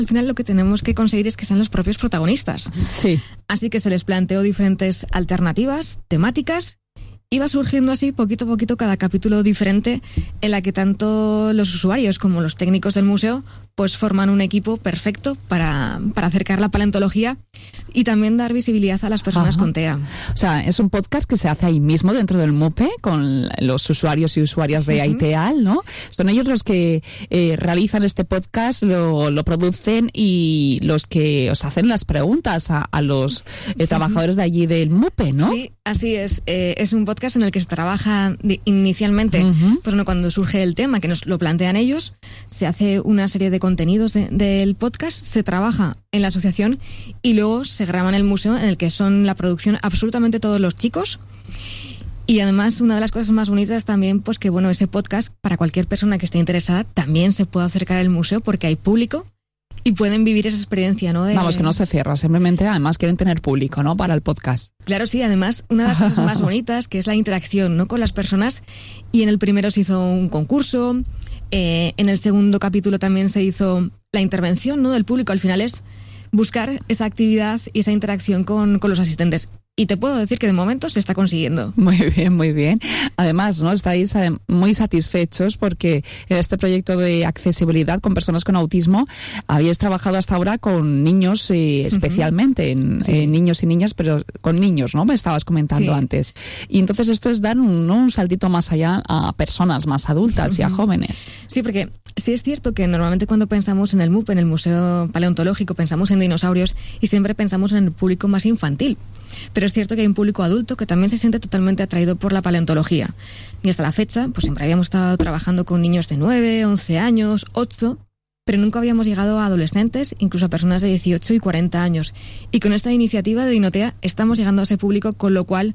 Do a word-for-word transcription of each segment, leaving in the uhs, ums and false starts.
al final lo que tenemos que conseguir es que sean los propios protagonistas. Sí. Así que se les planteó diferentes alternativas, temáticas. Iba surgiendo así poquito a poquito cada capítulo diferente en la que tanto los usuarios como los técnicos del museo pues forman un equipo perfecto para, para acercar la paleontología y también dar visibilidad a las personas Ajá. con T E A. O sea, es un podcast que se hace ahí mismo dentro del MUPE con los usuarios y usuarias de Uh-huh. AITEAL, ¿no? Son ellos los que eh, realizan este podcast, lo, lo producen y los que os hacen las preguntas a, a los eh, trabajadores de allí del MUPE, ¿no? Sí, así es. Eh, es un podcast en el que se trabaja de, inicialmente, Uh-huh. pues bueno, cuando surge el tema, que nos lo plantean ellos, se hace una serie de contenidos de, del podcast, se trabaja en la asociación y luego se graba en el museo, en el que son la producción absolutamente todos los chicos. Y además, una de las cosas más bonitas también, pues que bueno, ese podcast, para cualquier persona que esté interesada, también se puede acercar al museo porque hay público y pueden vivir esa experiencia, ¿no? De... Vamos, que no se cierra, simplemente además quieren tener público, ¿no? Para el podcast. Claro, sí, además, una de las cosas más bonitas, que es la interacción, ¿no? Con las personas, y en el primero se hizo un concurso, eh, en el segundo capítulo también se hizo la intervención, ¿no? Del público. Al final es buscar esa actividad y esa interacción con, con los asistentes. Y te puedo decir que de momento se está consiguiendo. Muy bien, muy bien. Además, ¿no? Estáis eh, muy satisfechos porque en este proyecto de accesibilidad con personas con autismo habéis trabajado hasta ahora con niños eh, especialmente, uh-huh. en, sí. eh, niños y niñas, pero con niños, ¿no? Me estabas comentando sí. antes. Y entonces esto es dar un, ¿no? un saltito más allá a personas más adultas uh-huh. y a jóvenes. Sí, porque sí es cierto que normalmente cuando pensamos en el MUPE, en el Museo Paleontológico, pensamos en dinosaurios y siempre pensamos en el público más infantil. Pero es cierto que hay un público adulto que también se siente totalmente atraído por la paleontología. Y hasta la fecha, pues siempre habíamos estado trabajando con niños de nueve, once años, ocho, pero nunca habíamos llegado a adolescentes, incluso a personas de dieciocho y cuarenta años. Y con esta iniciativa de Dinotea estamos llegando a ese público, con lo cual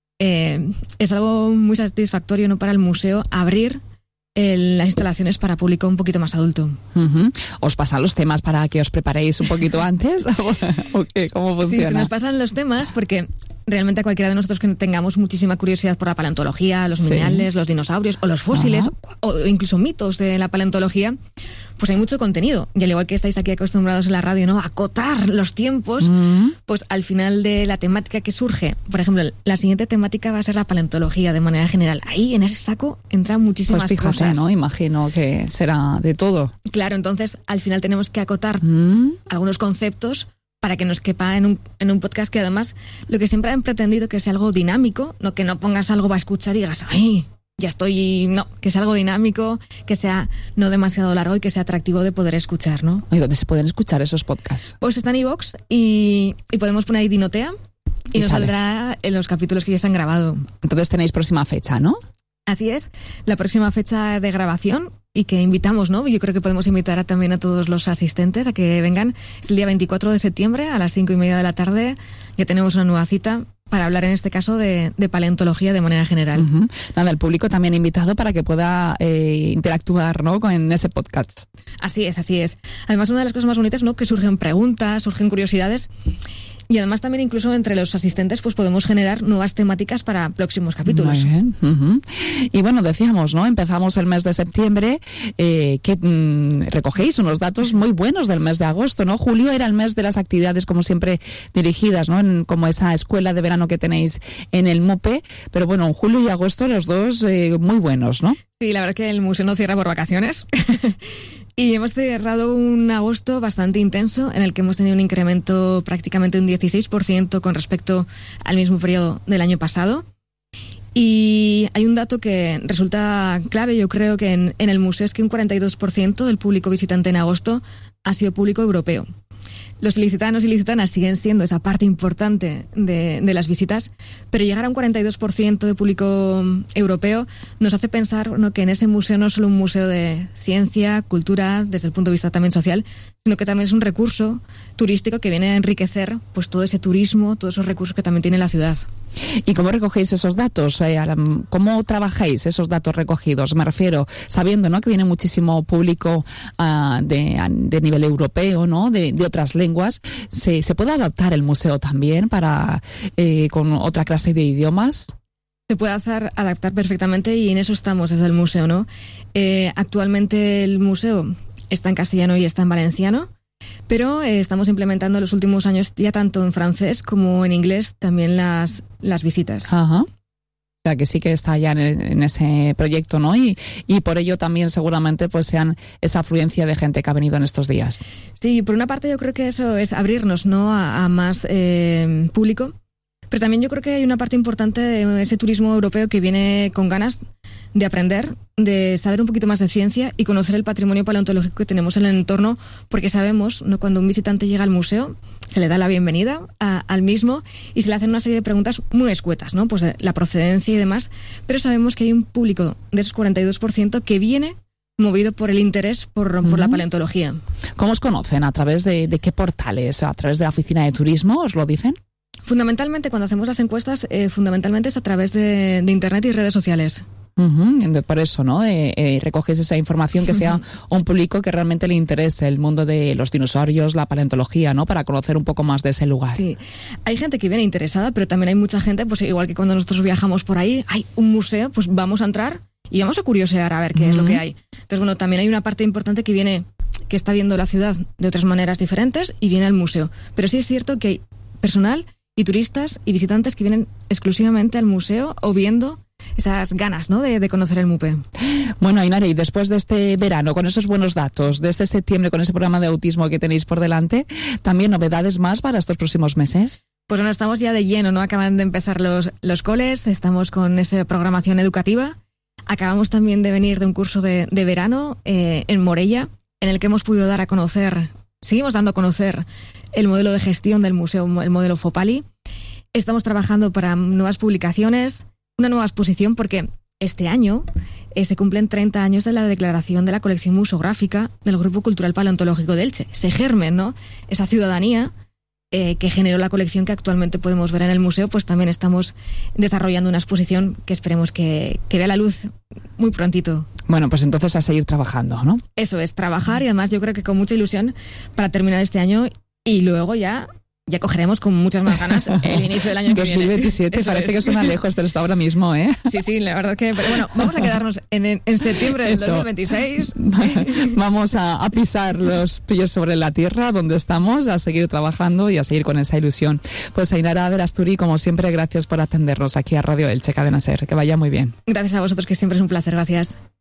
eh, es algo muy satisfactorio, ¿no?, para el museo abrir El, las instalaciones para público un poquito más adulto. Uh-huh. ¿Os pasan los temas para que os preparéis un poquito antes? ¿O qué? ¿Cómo funciona? Sí, se nos pasan los temas porque realmente a cualquiera de nosotros que tengamos muchísima curiosidad por la paleontología, los sí. minerales, los dinosaurios o los fósiles, uh-huh. o incluso mitos de la paleontología, pues hay mucho contenido. Y al igual que estáis aquí acostumbrados en la radio, ¿no?, a acotar los tiempos, uh-huh. pues al final de la temática que surge, por ejemplo, la siguiente temática va a ser la paleontología de manera general. Ahí en ese saco entran muchísimas pues fíjate, cosas. ¿no? Imagino que será de todo. Claro, entonces al final tenemos que acotar uh-huh. algunos conceptos para que nos quepa en un, en un podcast que además lo que siempre han pretendido que sea algo dinámico, no que no pongas algo para escuchar y digas, ¡ay! Ya estoy, no, que sea algo dinámico, que sea no demasiado largo y que sea atractivo de poder escuchar, ¿no? ¿Y dónde se pueden escuchar esos podcasts? Pues está en iVoox y, y podemos poner ahí Dinotea y, y nos sale. Saldrá en los capítulos que ya se han grabado. Entonces tenéis próxima fecha, ¿no? Así es, la próxima fecha de grabación y que invitamos, ¿no? Yo creo que podemos invitar a, también a todos los asistentes a que vengan. Es el día veinticuatro de septiembre a las cinco y media de la tarde. Ya tenemos una nueva cita para hablar en este caso de, de paleontología de manera general. Uh-huh. Nada, el público también invitado para que pueda eh, interactuar, ¿no?, con ese podcast. Así es, así es. Además, una de las cosas más bonitas, ¿no?, que surgen preguntas, surgen curiosidades. Y además también incluso entre los asistentes pues podemos generar nuevas temáticas para próximos capítulos. Muy bien. Uh-huh. Y bueno, decíamos, ¿no? Empezamos el mes de septiembre, eh, que mmm, recogéis unos datos muy buenos del mes de agosto, ¿no? Julio era el mes de las actividades, como siempre, dirigidas, ¿no? En, como esa escuela de verano que tenéis en el MUPE, pero bueno, julio y agosto los dos eh, muy buenos, ¿no? Sí, la verdad es que el museo no cierra por vacaciones. Y hemos cerrado un agosto bastante intenso en el que hemos tenido un incremento prácticamente un dieciséis por ciento con respecto al mismo periodo del año pasado. Y hay un dato que resulta clave, yo creo, que en, en el museo es que un cuarenta y dos por ciento del público visitante en agosto ha sido público europeo. Los ilicitanos y ilicitanas siguen siendo esa parte importante de, de las visitas, pero llegar a un cuarenta y dos por ciento de público europeo nos hace pensar, ¿no?, que en ese museo no es solo un museo de ciencia, cultura, desde el punto de vista también social, sino que también es un recurso turístico que viene a enriquecer pues todo ese turismo, todos esos recursos que también tiene la ciudad. ¿Y cómo recogéis esos datos? ¿Cómo trabajáis esos datos recogidos? Me refiero, sabiendo, ¿no?, que viene muchísimo público uh, de, de nivel europeo, ¿no?, de, de otras lenguas. ¿Se, ¿Se puede adaptar el museo también para eh, con otra clase de idiomas? Se puede hacer, adaptar perfectamente y en eso estamos desde el museo, ¿no? Eh, actualmente el museo está en castellano y está en valenciano, Pero eh, estamos implementando en los últimos años ya tanto en francés como en inglés también las, las visitas. Ajá. O sea, que sí que está ya en, en ese proyecto, ¿no? Y, y por ello también seguramente pues sean esa afluencia de gente que ha venido en estos días. Sí, por una parte yo creo que eso es abrirnos, ¿no?, a, a más eh, público, pero también yo creo que hay una parte importante de ese turismo europeo que viene con ganas de aprender, de saber un poquito más de ciencia y conocer el patrimonio paleontológico que tenemos en el entorno, porque sabemos, ¿no?, cuando un visitante llega al museo, se le da la bienvenida a, al mismo y se le hacen una serie de preguntas muy escuetas, ¿no?, pues de la procedencia y demás, pero sabemos que hay un público de esos cuarenta y dos por ciento que viene movido por el interés por, uh-huh. por la paleontología. ¿Cómo os conocen? ¿A través de, de qué portales? ¿A través de la oficina de turismo? ¿Os lo dicen? Fundamentalmente, cuando hacemos las encuestas, eh, fundamentalmente es a través de, de Internet y redes sociales. Uh-huh. Por eso, ¿no? Eh, eh, recoges esa información que sea uh-huh. un público que realmente le interese el mundo de los dinosaurios, la paleontología, ¿no? Para conocer un poco más de ese lugar. Sí, hay gente que viene interesada, pero también hay mucha gente, pues igual que cuando nosotros viajamos por ahí, hay un museo, pues vamos a entrar y vamos a curiosear a ver qué uh-huh. es lo que hay. Entonces, bueno, también hay una parte importante que viene, que está viendo la ciudad de otras maneras diferentes y viene al museo. Pero sí es cierto que hay personal y turistas y visitantes que vienen exclusivamente al museo o viendo esas ganas, ¿no?, de, de conocer el MUPE. Bueno, Ainara, y después de este verano, con esos buenos datos, de este septiembre, con ese programa de autismo que tenéis por delante, ¿también novedades más para estos próximos meses? Pues bueno, estamos ya de lleno, ¿no? Acaban de empezar los, los coles, estamos con esa programación educativa. Acabamos también de venir de un curso de, de verano eh, en Morella, en el que hemos podido dar a conocer, seguimos dando a conocer el modelo de gestión del museo, el modelo Fopali. Estamos trabajando para nuevas publicaciones, una nueva exposición, porque este año eh, se cumplen treinta años de la declaración de la colección museográfica del Grupo Cultural Paleontológico de Elche. Ese germen, ¿no?, esa ciudadanía eh, que generó la colección que actualmente podemos ver en el museo, pues también estamos desarrollando una exposición que esperemos que, que vea la luz muy prontito. Bueno, pues entonces a seguir trabajando, ¿no? Eso es, trabajar, y además yo creo que con mucha ilusión para terminar este año y luego ya... Ya cogeremos con muchas más ganas el inicio del año que viene. dos mil veintisiete, Eso parece es. Que suena lejos, pero está ahora mismo, ¿eh? Sí, sí, la verdad que... Pero bueno, vamos a quedarnos en, en septiembre del Eso. dos mil veintiséis. Vamos a, a pisar los pies sobre la tierra donde estamos, a seguir trabajando y a seguir con esa ilusión. Pues Ainara Berasturi, como siempre, gracias por atendernos aquí a Radio Elche, Cadena SER. Que vaya muy bien. Gracias a vosotros, que siempre es un placer. Gracias.